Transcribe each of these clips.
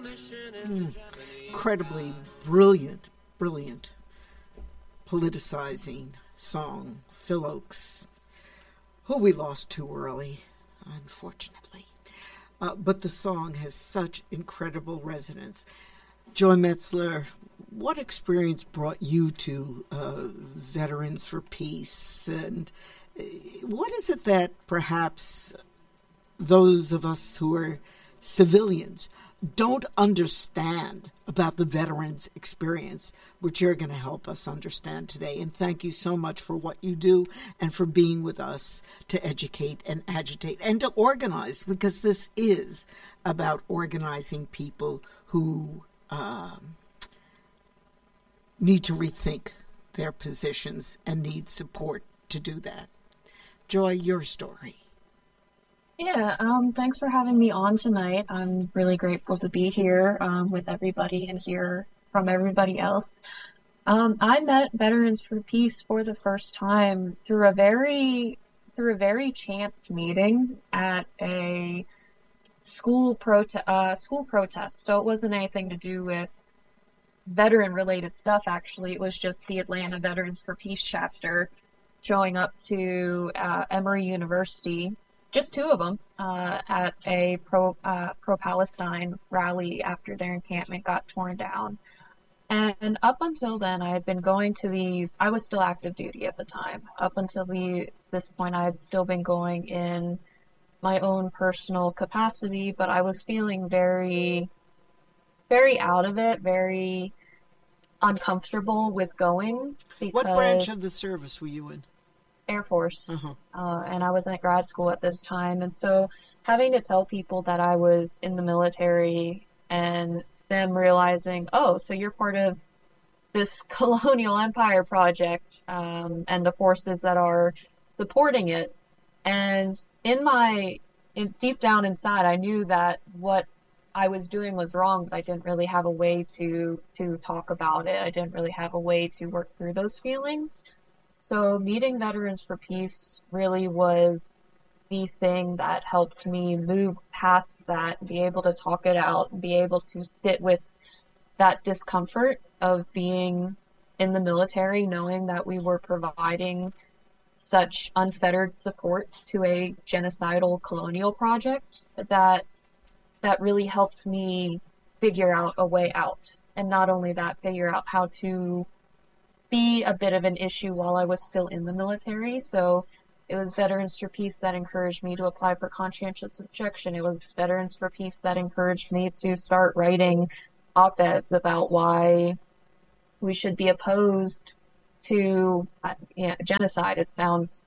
Incredibly brilliant politicizing song, Phil Ochs, who we lost too early, unfortunately. But the song has such incredible resonance. Joy Metzler, what experience brought you to Veterans for Peace? And what is it that perhaps those of us who are civilians don't understand about the veterans' experience, which you're going to help us understand today? And thank you so much for what you do and for being with us to educate and agitate and to organize, because this is about organizing people who need to rethink their positions and need support to do that. Joy, your story. Yeah, thanks for having me on tonight. I'm really grateful to be here with everybody and hear from everybody else. I met Veterans for Peace for the first time through a very chance meeting at a school protest. So it wasn't anything to do with veteran-related stuff, actually. It was just the Atlanta Veterans for Peace chapter showing up to Emory University, just two of them, at a pro-Palestine rally after their encampment got torn down. And up until then, I had been going to these. I was still active duty at the time. Up until this point, I had still been going in my own personal capacity, but I was feeling very, very out of it, very uncomfortable with going. What branch of the service were you in? Air Force. Uh-huh. And I was at grad school at this time. And so having to tell people that I was in the military and them realizing, oh, so you're part of this colonial empire project, and the forces that are supporting it. And deep down inside, I knew that what I was doing was wrong, but I didn't really have a way to talk about it. I didn't really have a way to work through those feelings. So meeting Veterans for Peace really was the thing that helped me move past that, be able to talk it out, be able to sit with that discomfort of being in the military, knowing that we were providing such unfettered support to a genocidal colonial project that really helps me figure out a way out. And not only that, figure out how to be a bit of an issue while I was still in the military. So it was Veterans for Peace that encouraged me to apply for conscientious objection. It was Veterans for Peace that encouraged me to start writing op-eds about why we should be opposed to genocide. It sounds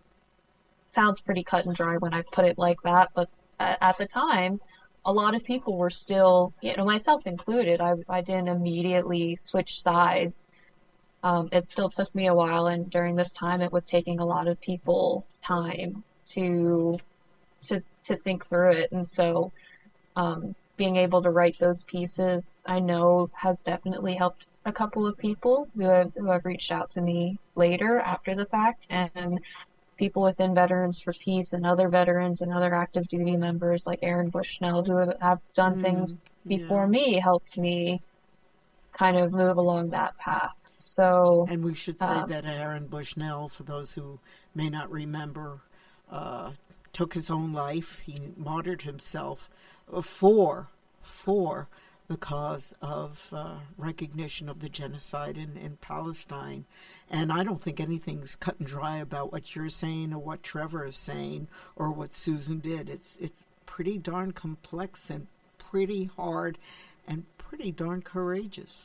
pretty cut and dry when I put it like that, but at the time, a lot of people were still, myself included, I didn't immediately switch sides. It still took me a while, and during this time, it was taking a lot of people time to think through it. And so, being able to write those pieces, I know, has definitely helped a couple of people who have reached out to me later after the fact, and people within Veterans for Peace and other veterans and other active duty members like Aaron Bushnell who have done things before me helped me kind of move along that path. So, and we should say that Aaron Bushnell, for those who may not remember, took his own life. He martyred himself for the cause of recognition of the genocide in Palestine. And I don't think anything's cut and dry about what you're saying or what Trevor is saying or what Susan did. It's pretty darn complex and pretty hard and pretty darn courageous.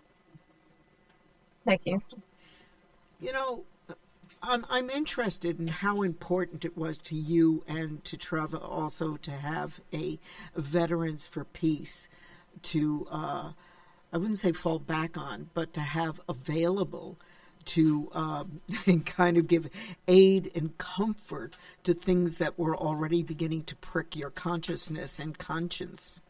Thank you. I'm interested in how important it was to you and to Trevor also to have a Veterans for Peace to, I wouldn't say fall back on, but to have available to and kind of give aid and comfort to things that were already beginning to prick your consciousness and conscience.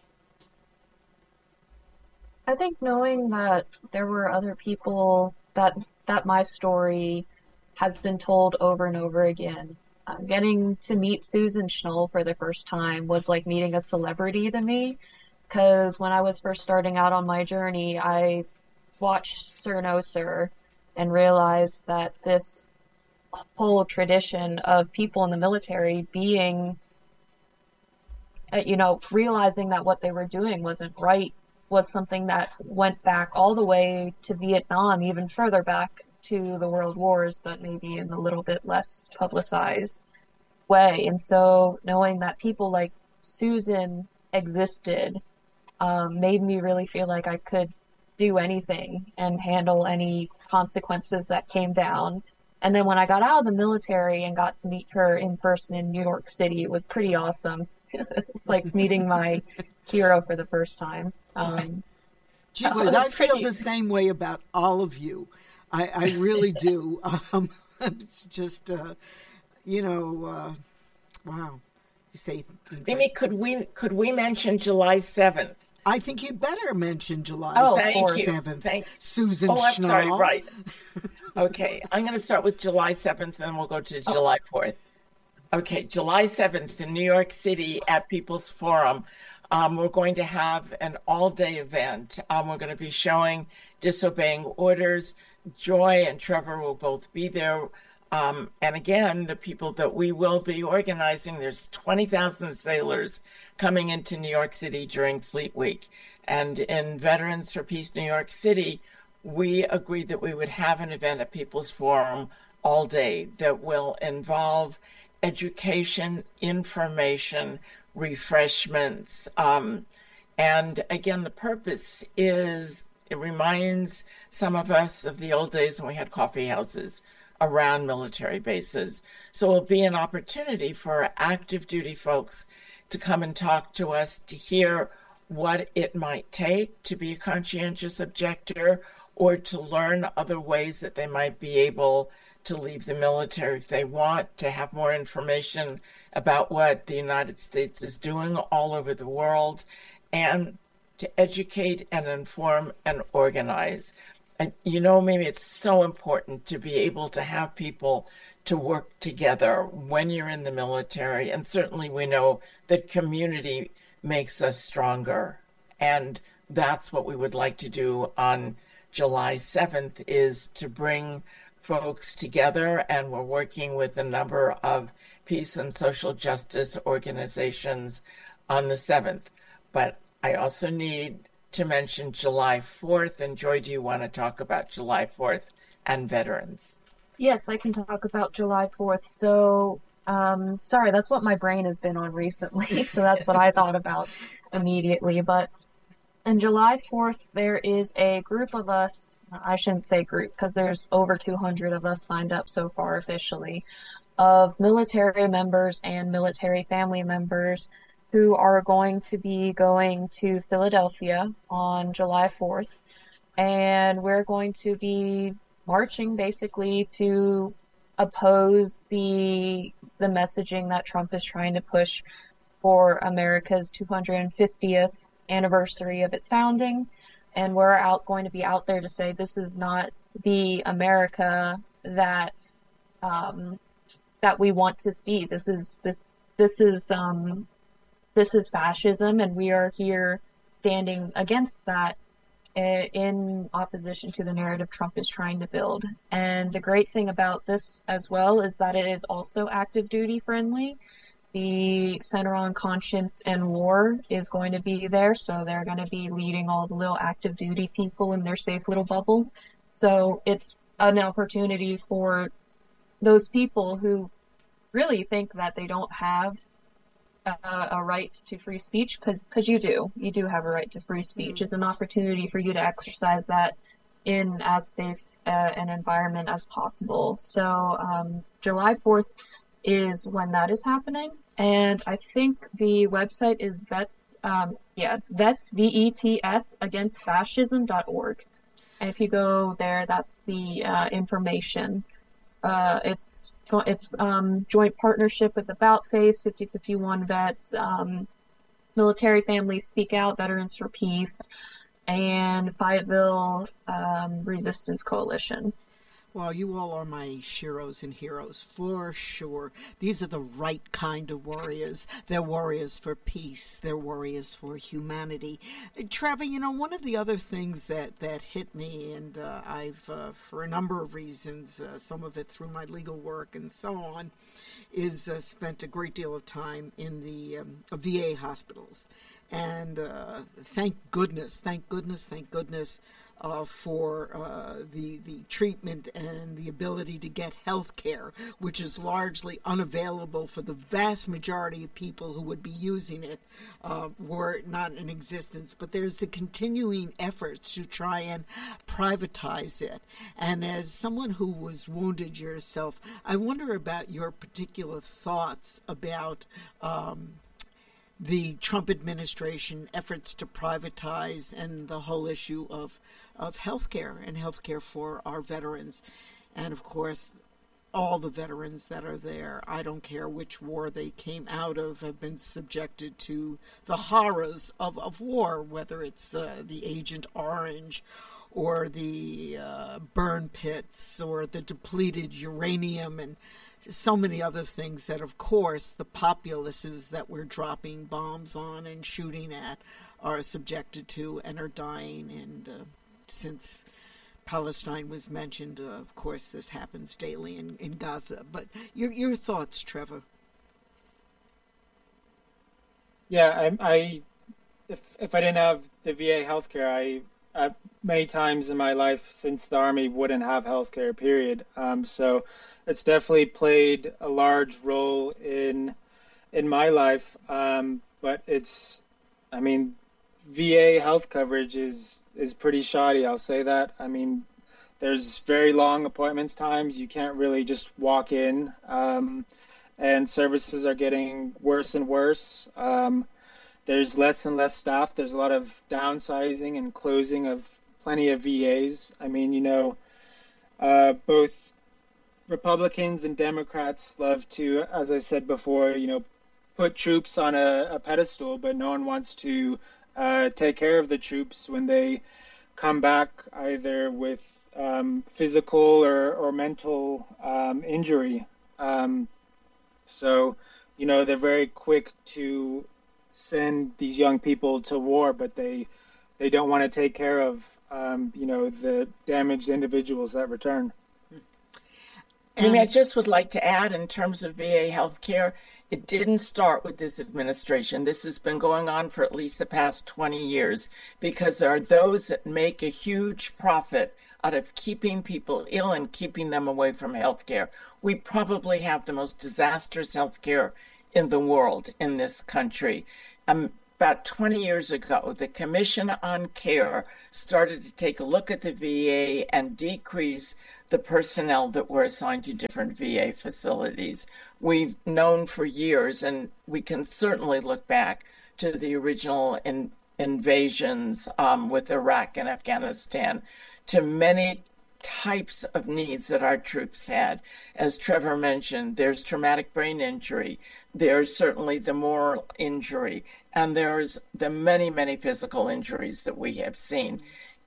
I think knowing that there were other people that my story has been told over and over again. Getting to meet Susan Schnull for the first time was like meeting a celebrity to me. because when I was first starting out on my journey, I watched Sir No Sir and realized that this whole tradition of people in the military being, realizing that what they were doing wasn't right was something that went back all the way to Vietnam, even further back to the World Wars, but maybe in a little bit less publicized way. And so knowing that people like Susan existed made me really feel like I could do anything and handle any consequences that came down. And then when I got out of the military and got to meet her in person in New York City, it was pretty awesome. It's like meeting my hero for the first time. Gee whiz, I feel the same way about all of you. I really do. It's just, wow. You say Mimi, could we mention July 7th? I think you'd better mention July 7th. Susan I'm Schnall. sorry, right. Okay, I'm going to start with July 7th, and we'll go to July 4th. Okay, July 7th in New York City at People's Forum. We're going to have an all-day event. We're going to be showing Disobeying Orders. Joy and Trevor will both be there. And again, the people that we will be organizing, there's 20,000 sailors coming into New York City during Fleet Week. And in Veterans for Peace New York City, we agreed that we would have an event at People's Forum all day that will involve education, information, refreshments. And again, the purpose is it reminds some of us of the old days when we had coffee houses around military bases. So it'll be an opportunity for active duty folks to come and talk to us, to hear what it might take to be a conscientious objector, or to learn other ways that they might be able to leave the military if they want, to have more information about what the United States is doing all over the world, and to educate and inform and organize. And maybe it's so important to be able to have people to work together when you're in the military. And certainly we know that community makes us stronger. And that's what we would like to do on July 7th, is to bring folks together. And we're working with a number of peace and social justice organizations on the 7th. But I also need to mention July 4th. And Joy, do you want to talk about July 4th and veterans? Yes, I can talk about July 4th. So, sorry, that's what my brain has been on recently. So that's what I thought about immediately. But on July 4th, there is a group of us, I shouldn't say group because there's over 200 of us signed up so far officially, of military members and military family members who are going to be going to Philadelphia on July 4th. And we're going to be marching basically to oppose the messaging that Trump is trying to push for America's 250th anniversary of its founding. And we're going to be out there to say this is not the America that that we want to see. This is fascism, and we are here standing against that in opposition to the narrative Trump is trying to build. And the great thing about this as well is that it is also active duty friendly. The Center on Conscience and War is going to be there, so they're going to be leading all the little active duty people in their safe little bubble. So it's an opportunity for those people who really think that they don't have a right to free speech, because you do have a right to free speech. It's an opportunity for you to exercise that in as safe an environment as possible. So July 4th is when that is happening, and I think the website is vets againstfascism.org, and if you go there, that's the information. It's joint partnership with About Face, 5051 Vets, Military Families Speak Out, Veterans for Peace, and Fayetteville Resistance Coalition. Well, you all are my sheroes and heroes, for sure. These are the right kind of warriors. They're warriors for peace. They're warriors for humanity. Trevor, one of the other things that hit me, and I've, for a number of reasons, some of it through my legal work and so on, is spent a great deal of time in the VA hospitals. And thank goodness for the treatment and the ability to get health care, which is largely unavailable for the vast majority of people who would be using it were it not in existence. But there's a continuing effort to try and privatize it. And as someone who was wounded yourself, I wonder about your particular thoughts about the Trump administration efforts to privatize and the whole issue of healthcare and healthcare for our veterans. And of course, all the veterans that are there, I don't care which war they came out of, have been subjected to the horrors of war, whether it's the Agent Orange or the burn pits or the depleted uranium and so many other things that, of course, the populaces that we're dropping bombs on and shooting at are subjected to and are dying. And since Palestine was mentioned, of course, this happens daily in Gaza. But your thoughts, Trevor? Yeah, if I didn't have the VA healthcare, I many times in my life since the Army wouldn't have healthcare, period. So it's definitely played a large role in my life. But VA health coverage is pretty shoddy. I'll say that. There's very long appointments times. You can't really just walk in, and services are getting worse and worse. There's less and less staff. There's a lot of downsizing and closing of plenty of VAs. Both Republicans and Democrats love to, as I said before, put troops on a pedestal, but no one wants to take care of the troops when they come back either with physical or mental injury. So they're very quick to send these young people to war, but they don't want to take care of the damaged individuals that return. I just would like to add, in terms of VA healthcare, it didn't start with this administration. This has been going on for at least the past 20 years, because there are those that make a huge profit out of keeping people ill and keeping them away from healthcare. We probably have the most disastrous healthcare in the world in this country. About 20 years ago, the Commission on Care started to take a look at the VA and decrease the personnel that were assigned to different VA facilities. We've known for years, and we can certainly look back to the original invasions with Iraq and Afghanistan, to many types of needs that our troops had. As Trevor mentioned, there's traumatic brain injury, there's certainly the moral injury, and there's the many, many physical injuries that we have seen.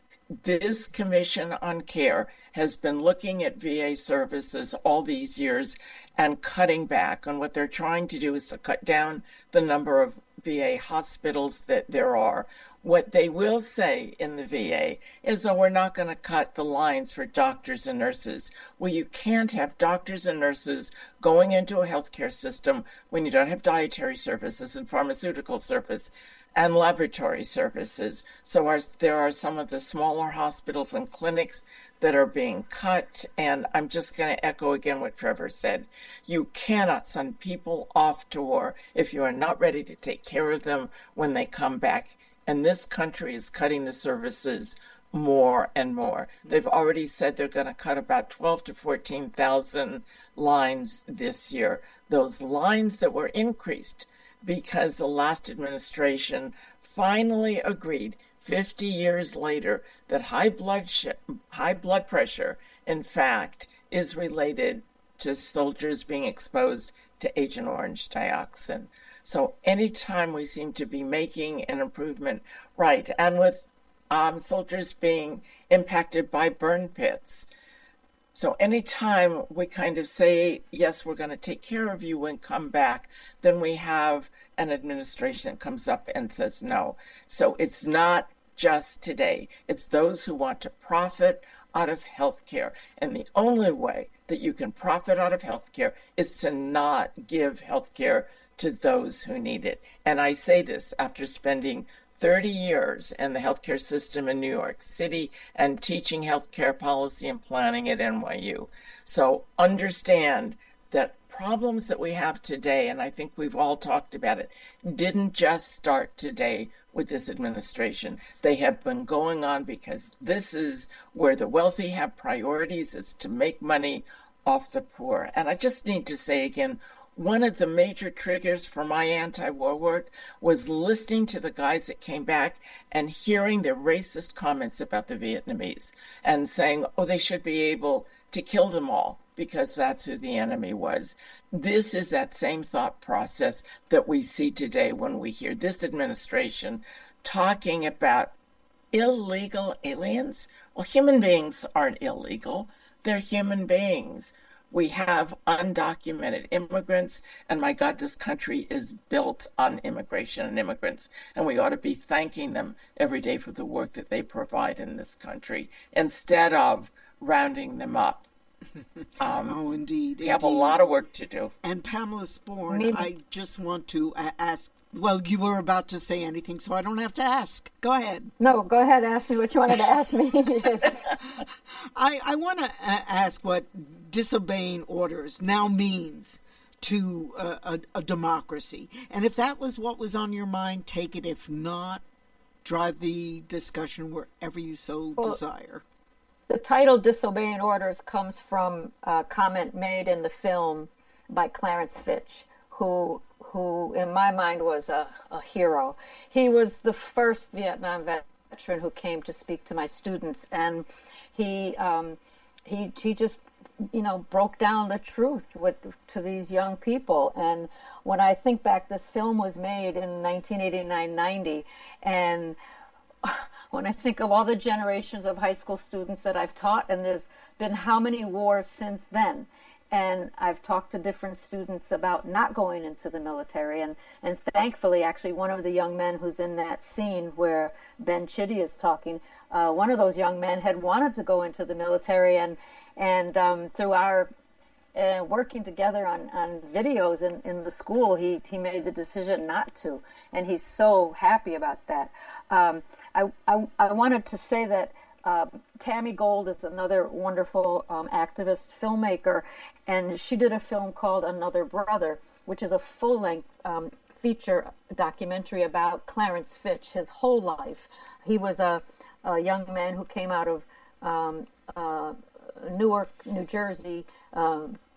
This Commission on Care has been looking at VA services all these years and cutting back. And what they're trying to do is to cut down the number of VA hospitals that there are. What they will say in the VA is that we're not going to cut the lines for doctors and nurses. Well, you can't have doctors and nurses going into a healthcare system when you don't have dietary services and pharmaceutical service and laboratory services. So there are some of the smaller hospitals and clinics that are being cut. And I'm just going to echo again what Trevor said. You cannot send people off to war if you are not ready to take care of them when they come back. And this country is cutting the services more and more. They've already said they're going to cut about 12 to 14,000 lines this year. Those lines that were increased because the last administration finally agreed 50 years later that high blood pressure, in fact, is related to soldiers being exposed to Agent Orange dioxin. So anytime we seem to be making an improvement, right, and with soldiers being impacted by burn pits, So anytime we kind of say, yes, we're going to take care of you and come back, then we have an administration that comes up and says no. So it's not just today. It's those who want to profit out of healthcare. And the only way that you can profit out of healthcare is to not give healthcare to those who need it. And I say this after spending 30 years in the healthcare system in New York City and teaching healthcare policy and planning at NYU. So understand that problems that we have today, and I think we've all talked about it, didn't just start today with this administration. They have been going on because this is where the wealthy have priorities. It's to make money off the poor. And I just need to say again, one of the major triggers for my anti-war work was listening to the guys that came back and hearing their racist comments about the Vietnamese and saying, oh, they should be able to kill them all because that's who the enemy was. This is that same thought process that we see today when we hear this administration talking about illegal aliens. Well, human beings aren't illegal. They're human beings. We have undocumented immigrants, and my God, this country is built on immigration and immigrants, and we ought to be thanking them every day for the work that they provide in this country instead of rounding them up. Oh, indeed. We have a lot of work to do. And Pamela Sporn, I just want to ask, well, you were about to say anything, so I don't have to ask. Go ahead. No, go ahead. Ask me what you wanted to ask me. I want to ask what disobeying orders now means to a democracy. And if that was what was on your mind, take it. If not, drive the discussion wherever you so desire. The title Disobeying Orders comes from a comment made in the film by Clarence Fitch, who in my mind was a hero. He was the first Vietnam veteran who came to speak to my students, and he just broke down the truth to these young people. And when I think back, this film was made in 1989-90, and when I think of all the generations of high school students that I've taught, and there's been how many wars since then. And I've talked to different students about not going into the military. And thankfully, actually, one of the young men who's in that scene where Ben Chitty is talking, one of those young men had wanted to go into the military. And through our working together on videos in the school, he made the decision not to. And he's so happy about that. I wanted to say that Tammy Gold is another wonderful activist filmmaker, and she did a film called Another Brother, which is a full-length feature documentary about Clarence Fitch, his whole life. He was a young man who came out of Newark, New Jersey,